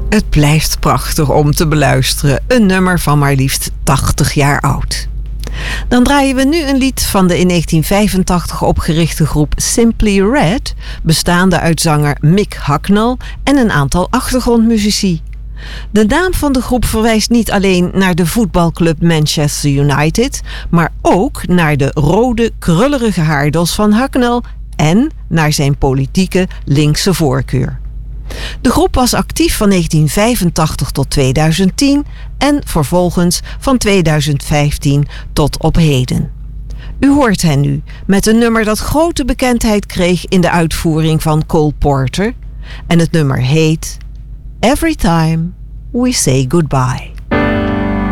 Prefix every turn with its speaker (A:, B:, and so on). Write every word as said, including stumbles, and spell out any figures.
A: Het blijft prachtig om te beluisteren. Een nummer van maar liefst tachtig jaar oud. Dan draaien we nu een lied van de in negentien vijfentachtig opgerichte groep Simply Red, bestaande uit zanger Mick Hucknall en een aantal achtergrondmuzici. De naam van de groep verwijst niet alleen naar de voetbalclub Manchester United, maar ook naar de rode, krullerige haardos van Hucknall en naar zijn politieke linkse voorkeur. De groep was actief van negentien vijfentachtig tot tweeduizend tien en vervolgens van tweeduizend vijftien tot op heden. U hoort hen nu met een nummer dat grote bekendheid kreeg in de uitvoering van Cole Porter en het nummer heet Every Time We Say Goodbye.